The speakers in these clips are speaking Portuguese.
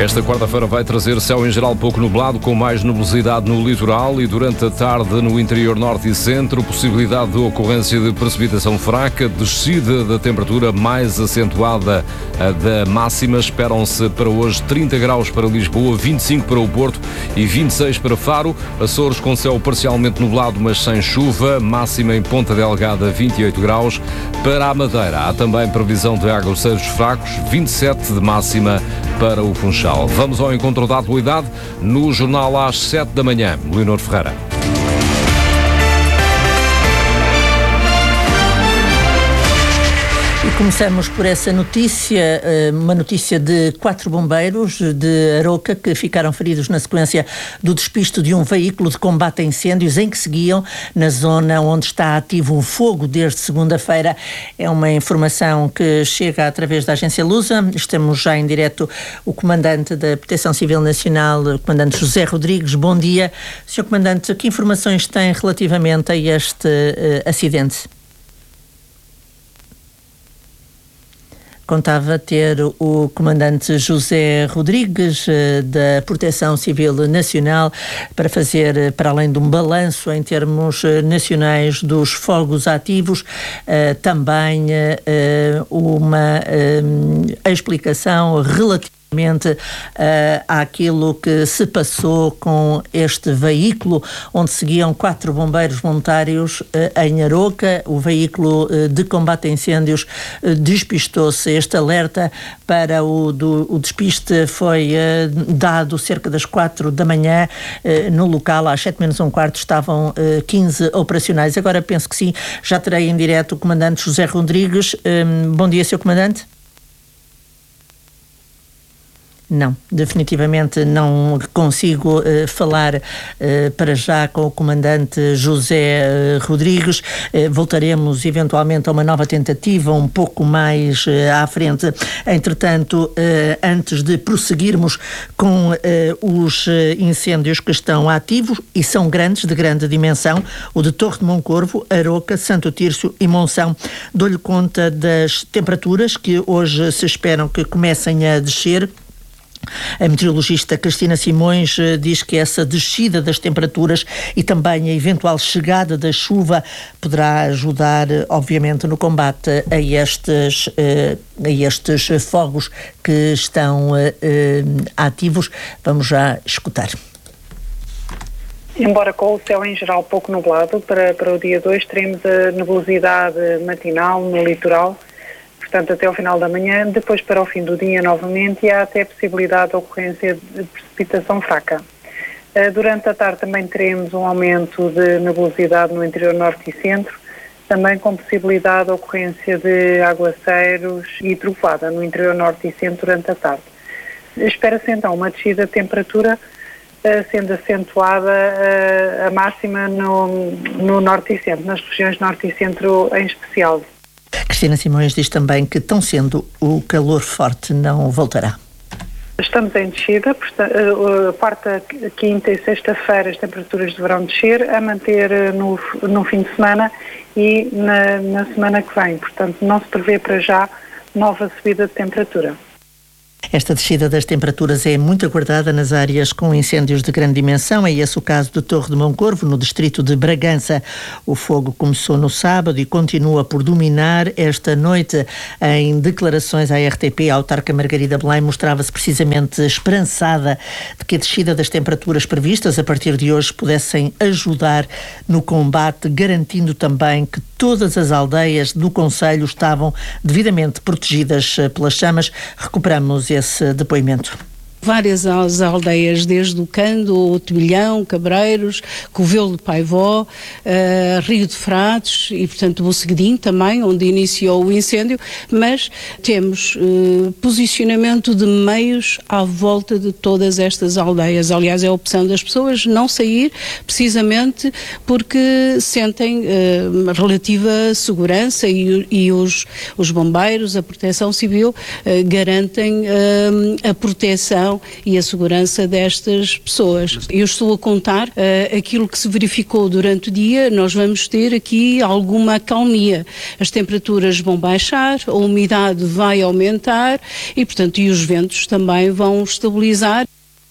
Esta quarta-feira vai trazer céu em geral pouco nublado, com mais nebulosidade no litoral e durante a tarde no interior norte e centro, possibilidade de ocorrência de precipitação fraca, descida da temperatura mais acentuada da máxima. Esperam-se para hoje 30 graus para Lisboa, 25 para o Porto e 26 para Faro. Açores com céu parcialmente nublado, mas sem chuva, máxima em Ponta Delgada 28 graus. Para a Madeira há também previsão de aguaceiros fracos, 27 de máxima para o Funchal. Vamos ao encontro da atualidade no jornal às 7 da manhã. Leonor Ferreira. E começamos por essa notícia, uma notícia de 4 bombeiros de Aroca que ficaram feridos na sequência do despiste de um veículo de combate a incêndios em que seguiam na zona onde está ativo um fogo desde segunda-feira. É uma informação que chega através da agência Lusa. Estamos já em direto o comandante da Proteção Civil Nacional, o comandante José Rodrigues. Bom dia. Sr. Comandante, que informações tem relativamente a este acidente? Contava ter o comandante José Rodrigues da Proteção Civil Nacional para fazer, para além de um balanço em termos nacionais dos fogos ativos, também uma explicação relativa àquilo que se passou com este veículo, onde seguiam 4 bombeiros voluntários em Aroca. O veículo de combate a incêndios despistou-se. Este alerta para o despiste foi dado cerca das 4 da manhã. No local, às 7 menos um quarto, estavam 15 operacionais. Agora penso que sim, já terei em direto o comandante José Rodrigues. Bom dia, Sr. Comandante. Não, definitivamente não consigo falar para já com o comandante José Rodrigues. Voltaremos eventualmente a uma nova tentativa um pouco mais à frente. Entretanto, antes de prosseguirmos com os incêndios que estão ativos e são grandes, de grande dimensão, o de Torre de Moncorvo, Aroca, Santo Tirso e Monção, dou-lhe conta das temperaturas que hoje se esperam que comecem a descer. A meteorologista Cristina Simões diz que essa descida das temperaturas e também a eventual chegada da chuva poderá ajudar, obviamente, no combate a estes fogos que estão ativos. Vamos já escutar. Embora com o céu em geral pouco nublado, para o dia 2 teremos a nebulosidade matinal no litoral, portanto até ao final da manhã, depois para o fim do dia novamente, e há até a possibilidade de ocorrência de precipitação fraca. Durante a tarde também teremos um aumento de nebulosidade no interior norte e centro, também com possibilidade de ocorrência de aguaceiros e trovoada no interior norte e centro durante a tarde. Espera-se então uma descida de temperatura, sendo acentuada a máxima no norte e centro, nas regiões norte e centro em especial. Cristina Simões diz também que, tão sendo, o calor forte não voltará. Estamos em descida, quarta, quinta e sexta-feira as temperaturas deverão descer, a manter no fim de semana e na semana que vem. Portanto, não se prevê para já nova subida de temperatura. Esta descida das temperaturas é muito aguardada nas áreas com incêndios de grande dimensão. É esse o caso de Torre de Moncorvo, no distrito de Bragança. O fogo começou no sábado e continua por dominar esta noite. Em declarações à RTP, a autarca Margarida Belém mostrava-se precisamente esperançada de que a descida das temperaturas previstas a partir de hoje pudessem ajudar no combate, garantindo também que todas as aldeias do concelho estavam devidamente protegidas pelas chamas. Recuperamos esse depoimento. Várias as aldeias, desde o Cando, o Tebilhão, Cabreiros, Covelo de Paivó, Rio de Frades e, portanto, o Seguedinho também, onde iniciou o incêndio, mas temos posicionamento de meios à volta de todas estas aldeias. Aliás, é a opção das pessoas não sair, precisamente porque sentem relativa segurança e os bombeiros, a Proteção Civil, garantem a proteção proteção e a segurança destas pessoas. Eu estou a contar aquilo que se verificou durante o dia. Nós vamos ter aqui alguma acalmia. As temperaturas vão baixar, a umidade vai aumentar e, portanto, e os ventos também vão estabilizar.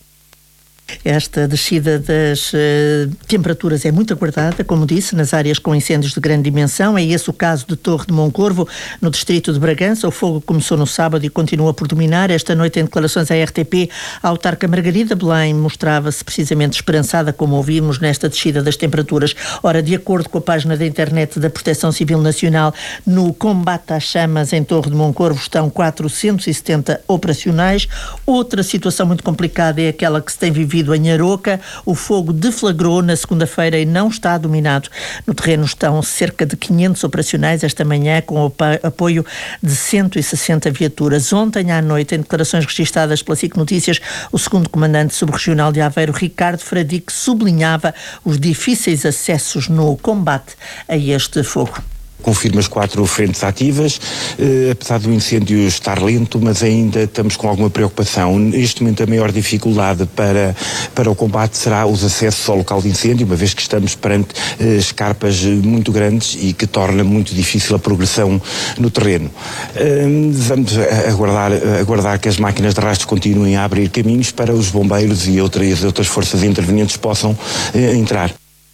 Esta descida das temperaturas é muito aguardada, como disse, nas áreas com incêndios de grande dimensão. É esse o caso de Torre de Moncorvo, no distrito de Bragança. O fogo começou no sábado e continua por dominar. Esta noite, em declarações à RTP, a autarca Margarida Belém mostrava-se precisamente esperançada, como ouvimos, nesta descida das temperaturas. Ora, de acordo com a página da internet da Proteção Civil Nacional, no combate às chamas em Torre de Moncorvo estão 470 operacionais. Outra situação muito complicada é aquela que se tem vivido em Aroca. O fogo deflagrou na segunda-feira e não está dominado. No terreno estão cerca de 500 operacionais esta manhã, com o apoio de 160 viaturas. Ontem à noite, em declarações registadas pela SIC Notícias, o segundo comandante subregional de Aveiro, Ricardo Fradique, sublinhava os difíceis acessos no combate a este fogo. Confirma as 4 frentes ativas, apesar do incêndio estar lento, mas ainda estamos com alguma preocupação. Neste momento a maior dificuldade para o combate será os acessos ao local de incêndio, uma vez que estamos perante escarpas muito grandes e que torna muito difícil a progressão no terreno. Vamos aguardar que as máquinas de rastro continuem a abrir caminhos para os bombeiros e outras forças intervenientes possam entrar.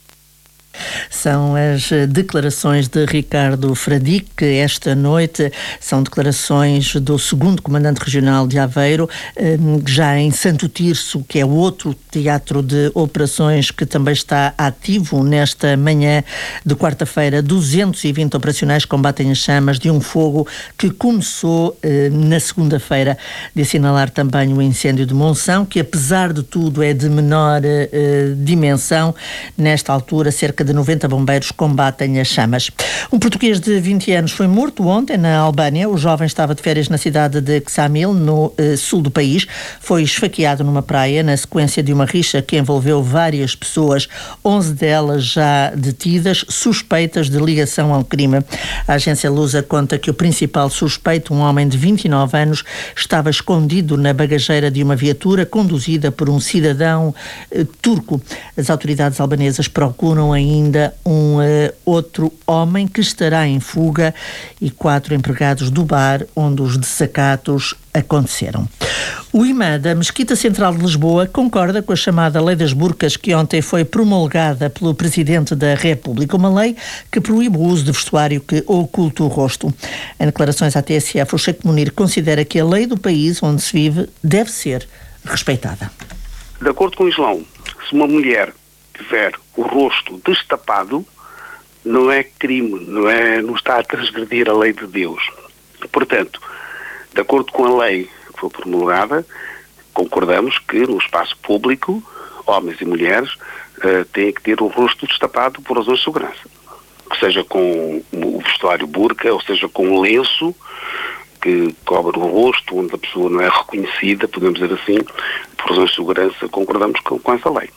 São as declarações de Ricardo Fradique esta noite. São declarações do segundo comandante regional de Aveiro, já em Santo Tirso, que é outro teatro de operações que também está ativo nesta manhã de quarta-feira. 220 operacionais combatem as chamas de um fogo que começou na segunda-feira. De assinalar também o incêndio de Monção, que apesar de tudo é de menor dimensão. Nesta altura, cerca de 90 bombeiros combatem as chamas. Um português de 20 anos foi morto ontem na Albânia. O jovem estava de férias na cidade de Ksamil, no sul do país. Foi esfaqueado numa praia na sequência de uma rixa que envolveu várias pessoas, 11 delas já detidas, suspeitas de ligação ao crime. A agência Lusa conta que o principal suspeito, um homem de 29 anos, estava escondido na bagageira de uma viatura conduzida por um cidadão turco. As autoridades albanesas procuram ainda um outro homem que estará em fuga e 4 empregados do bar onde os desacatos aconteceram. O imã da Mesquita Central de Lisboa concorda com a chamada Lei das Burcas, que ontem foi promulgada pelo Presidente da República, uma lei que proíbe o uso de vestuário que oculta o rosto. Em declarações à TSF, o Sheikh Munir considera que a lei do país onde se vive deve ser respeitada. De acordo com o Islão, se uma mulher tiver o rosto destapado, não é crime, não está a transgredir a lei de Deus. Portanto, de acordo com a lei que foi promulgada, concordamos que no espaço público, homens e mulheres têm que ter o rosto destapado por razões de segurança. Seja com o vestuário burca, ou seja com um lenço que cobre o rosto, onde a pessoa não é reconhecida, podemos dizer assim, por razões de segurança, concordamos com essa lei.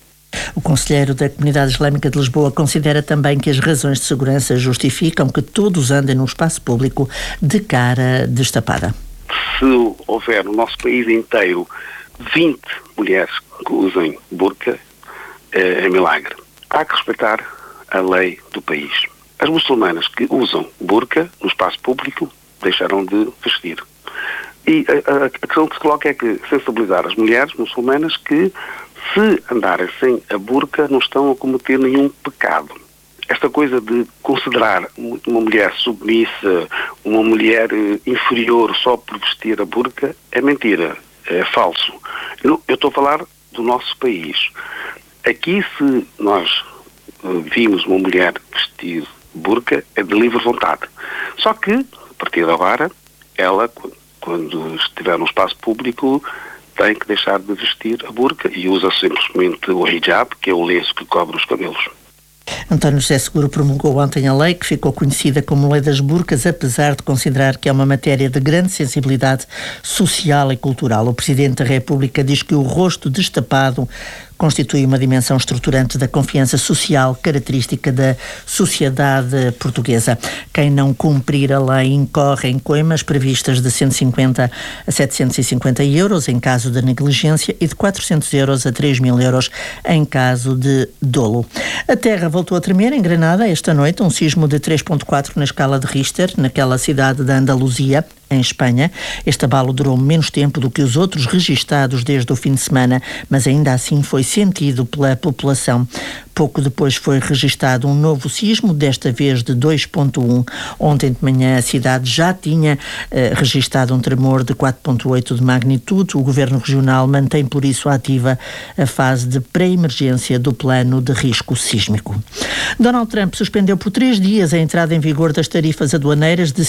O conselheiro da Comunidade Islâmica de Lisboa considera também que as razões de segurança justificam que todos andem no espaço público de cara destapada. Se houver no nosso país inteiro 20 mulheres que usem burca, é milagre. Há que respeitar a lei do país. As muçulmanas que usam burca no espaço público deixaram de vestir. E a questão que se coloca é que sensibilizar as mulheres muçulmanas que, se andarem sem a burca, não estão a cometer nenhum pecado. Esta coisa de considerar uma mulher submissa, uma mulher inferior só por vestir a burca, é mentira, é falso. Eu estou a falar do nosso país. Aqui, se nós vimos uma mulher vestir burca, é de livre vontade. Só que, a partir de agora, ela, quando estiver no espaço público, tem que deixar de vestir a burca e usa simplesmente o hijab, que é o lenço que cobre os cabelos. António José Seguro promulgou ontem a lei que ficou conhecida como Lei das Burcas, apesar de considerar que é uma matéria de grande sensibilidade social e cultural. O Presidente da República diz que o rosto destapado constitui uma dimensão estruturante da confiança social característica da sociedade portuguesa. Quem não cumprir a lei incorre em coimas previstas de 150 a 750 euros em caso de negligência e de 400 euros a 3.000 euros em caso de dolo. A terra voltou a tremer em Granada esta noite, um sismo de 3.4 na escala de Richter, naquela cidade da Andaluzia, em Espanha. Este abalo durou menos tempo do que os outros registados desde o fim de semana, mas ainda assim foi sentido pela população. Pouco depois foi registado um novo sismo, desta vez de 2.1. Ontem de manhã a cidade já tinha registado um tremor de 4.8 de magnitude. O Governo Regional mantém por isso ativa a fase de pré-emergência do plano de risco sísmico. Donald Trump suspendeu por 3 dias a entrada em vigor das tarifas aduaneiras de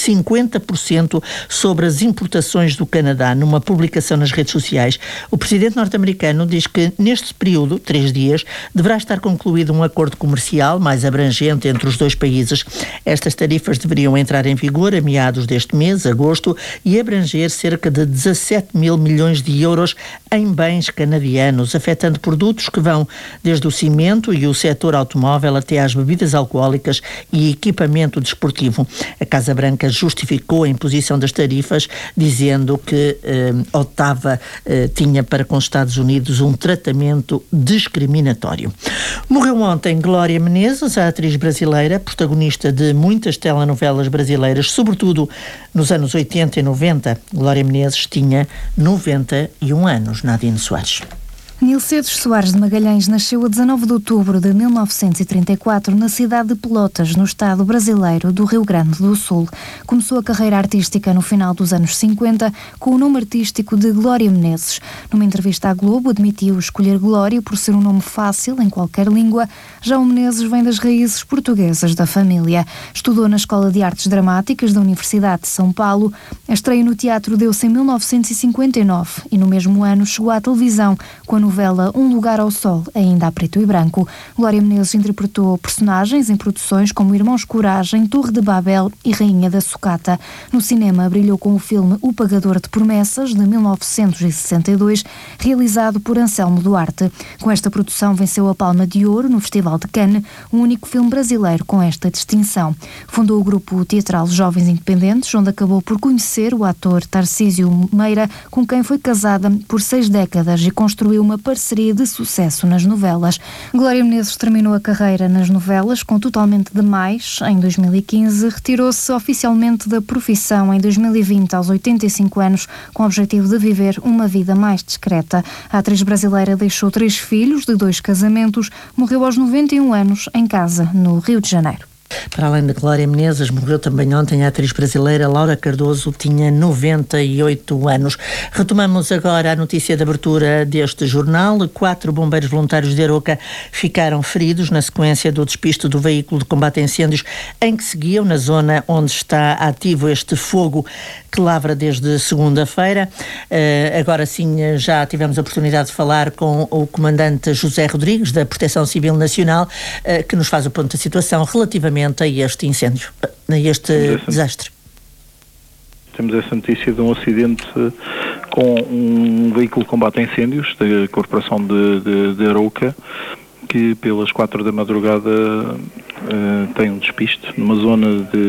50% sobre as importações do Canadá. Numa publicação nas redes sociais, o presidente norte-americano diz que neste período, 3 dias, deverá estar concluído um acordo comercial mais abrangente entre os dois países. Estas tarifas deveriam entrar em vigor a meados deste mês, agosto, e abranger cerca de 17 mil milhões de euros em bens canadianos, afetando produtos que vão desde o cimento e o setor automóvel até às bebidas alcoólicas e equipamento desportivo. A Casa Branca justificou a imposição das tarifas, dizendo que Ottawa tinha para com os Estados Unidos um tratamento discriminatório. Morreu ontem Glória Menezes, a atriz brasileira, protagonista de muitas telenovelas brasileiras, sobretudo nos anos 80 e 90. Glória Menezes tinha 91 anos. Nadine Soares. Nilcedes Soares de Magalhães nasceu a 19 de outubro de 1934 na cidade de Pelotas, no estado brasileiro do Rio Grande do Sul. Começou a carreira artística no final dos anos 50 com o nome artístico de Glória Menezes. Numa entrevista à Globo, admitiu escolher Glória por ser um nome fácil em qualquer língua. Já o Menezes vem das raízes portuguesas da família. Estudou na Escola de Artes Dramáticas da Universidade de São Paulo. A estreia no teatro deu-se em 1959 e no mesmo ano chegou à televisão com a novela Um Lugar ao Sol, ainda a preto e branco. Glória Menezes interpretou personagens em produções como Irmãos Coragem, Torre de Babel e Rainha da Sucata. No cinema brilhou com o filme O Pagador de Promessas, de 1962, realizado por Anselmo Duarte. Com esta produção venceu a Palma de Ouro no Festival de Cannes, o único filme brasileiro com esta distinção. Fundou o grupo teatral Jovens Independentes, onde acabou por conhecer o ator Tarcísio Meira, com quem foi casada por 6 décadas e construiu uma parceria de sucesso nas novelas. Glória Menezes terminou a carreira nas novelas com Totalmente Demais em 2015, retirou-se oficialmente da profissão em 2020 aos 85 anos, com o objetivo de viver uma vida mais discreta. A atriz brasileira deixou 3 filhos de 2 casamentos, morreu aos 91 anos em casa, no Rio de Janeiro. Para além de Glória Menezes, morreu também ontem a atriz brasileira Laura Cardoso, tinha 98 anos. Retomamos agora a notícia de abertura deste jornal. 4 bombeiros voluntários de Aroca ficaram feridos na sequência do despiste do veículo de combate a incêndios em que seguiam na zona onde está ativo este fogo que lavra desde segunda-feira. Agora sim, já tivemos a oportunidade de falar com o comandante José Rodrigues, da Proteção Civil Nacional, que nos faz o ponto da situação relativamente a este incêndio, a este desastre. Temos essa notícia de um acidente com um veículo de combate a incêndios da Corporação de Arouca, que pelas 4 da madrugada tem um despiste numa zona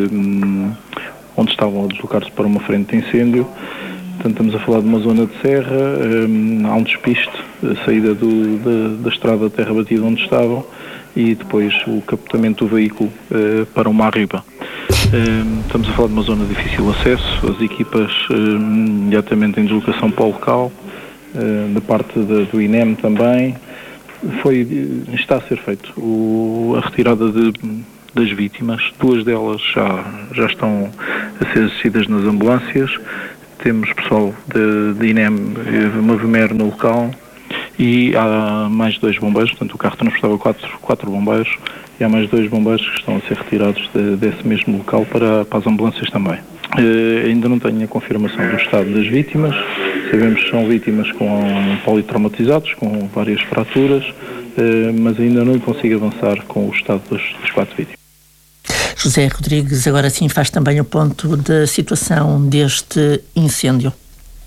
onde estavam a deslocar-se para uma frente de incêndio. Portanto, estamos a falar de uma zona de serra, há um despiste, a saída da estrada de terra batida onde estavam, e depois o capotamento do veículo para uma arriba. Estamos a falar de uma zona de difícil acesso, as equipas imediatamente em deslocação para o local, da parte do INEM também. Está a ser feito a retirada das vítimas, 2 delas já estão a ser assistidas nas ambulâncias. Temos pessoal de INEM, Movimer no local, e há mais 2 bombeiros, portanto o carro transportava 4 bombeiros, e há mais 2 bombeiros que estão a ser retirados desse mesmo local para as ambulâncias também. Ainda não tenho a confirmação do estado das vítimas, sabemos que são vítimas com politraumatizados, com várias fraturas, mas ainda não consigo avançar com o estado das 4 vítimas. José Rodrigues agora sim faz também o ponto da situação deste incêndio.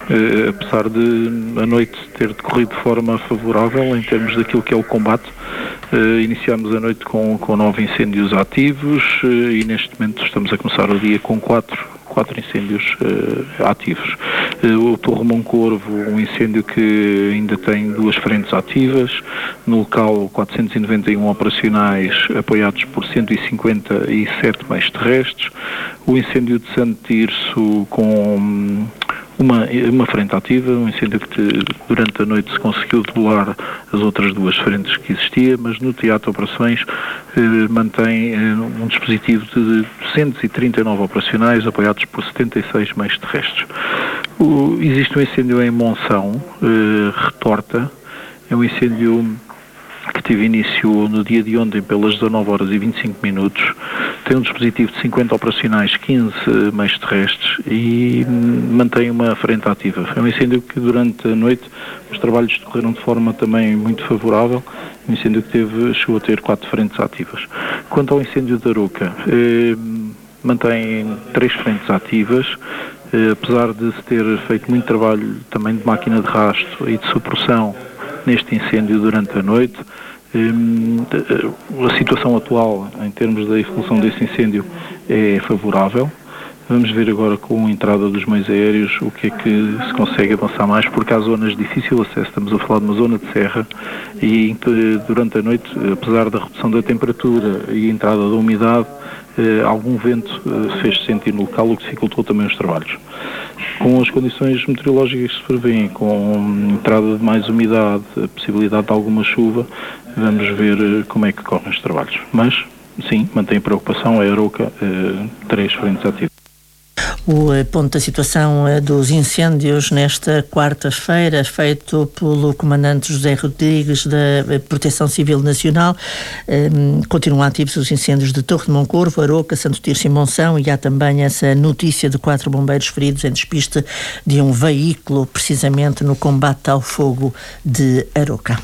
apesar de a noite ter decorrido de forma favorável em termos daquilo que é o combate. Iniciámos a noite com 9 incêndios ativos e neste momento estamos a começar o dia com 4 incêndios ativos. O Torre Moncorvo, um incêndio que ainda tem 2 frentes ativas, no local 491 operacionais apoiados por 157 meios terrestres. O incêndio de Santo Tirso com uma frente ativa, um incêndio que durante a noite se conseguiu debelar as outras 2 frentes que existia, mas no teatro de operações mantém um dispositivo de 239 operacionais apoiados por 76 meios terrestres. Existe um incêndio em Monção, Retorta, é um incêndio que teve início no dia de ontem pelas 19h25, tem um dispositivo de 50 operacionais, 15 meios terrestres e mantém uma frente ativa. É um incêndio que durante a noite os trabalhos decorreram de forma também muito favorável, um incêndio que chegou a ter 4 frentes ativas. Quanto ao incêndio da Aroca, mantém 3 frentes ativas, apesar de se ter feito muito trabalho também de máquina de rastro e de supressão neste incêndio durante a noite. A situação atual em termos da evolução desse incêndio é favorável. Vamos ver agora com a entrada dos meios aéreos o que é que se consegue avançar mais, porque há zonas de difícil acesso. Estamos a falar de uma zona de serra e durante a noite, apesar da redução da temperatura e a entrada da umidade, algum vento fez-se sentir no local, o que dificultou também os trabalhos. Com as condições meteorológicas que se prevêem, com a entrada de mais umidade, a possibilidade de alguma chuva, vamos ver como é que correm os trabalhos. Mas, sim, mantém preocupação, é a Aroca, 3 frentes ativas. O ponto da situação dos incêndios nesta quarta-feira, feito pelo comandante José Rodrigues da Proteção Civil Nacional. Continuam ativos os incêndios de Torre de Moncorvo, Aroca, Santo Tirso e Monção, e há também essa notícia de 4 bombeiros feridos em despiste de um veículo, precisamente no combate ao fogo de Aroca.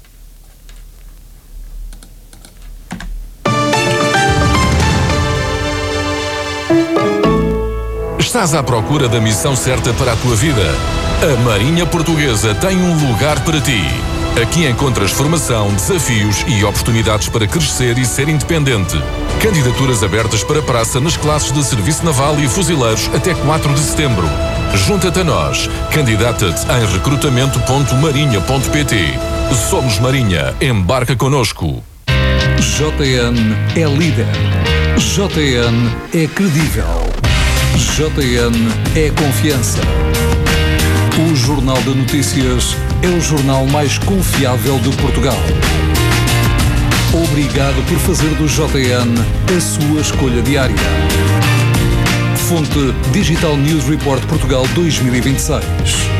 Estás à procura da missão certa para a tua vida? A Marinha Portuguesa tem um lugar para ti. Aqui encontras formação, desafios e oportunidades para crescer e ser independente. Candidaturas abertas para praça nas classes de Serviço Naval e Fuzileiros até 4 de setembro. Junta-te a nós. Candidata-te em recrutamento.marinha.pt. Somos Marinha. Embarca connosco. JN é líder. JN é credível. JN é confiança. O Jornal de Notícias é o jornal mais confiável de Portugal. Obrigado por fazer do JN a sua escolha diária. Fonte Digital News Report Portugal 2026.